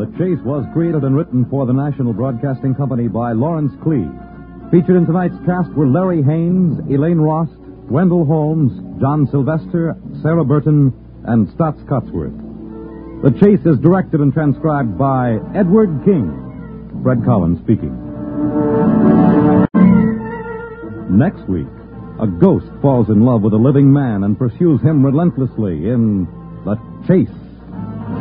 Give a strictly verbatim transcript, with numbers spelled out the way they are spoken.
The Chase was created and written for the National Broadcasting Company by Lawrence Clee. Featured in tonight's cast were Larry Haynes, Elaine Rost, Wendell Holmes, John Sylvester, Sarah Burton, and Stotts Cotsworth. The Chase is directed and transcribed by Edward King. Fred Collins speaking. Next week, a ghost falls in love with a living man and pursues him relentlessly in The Chase.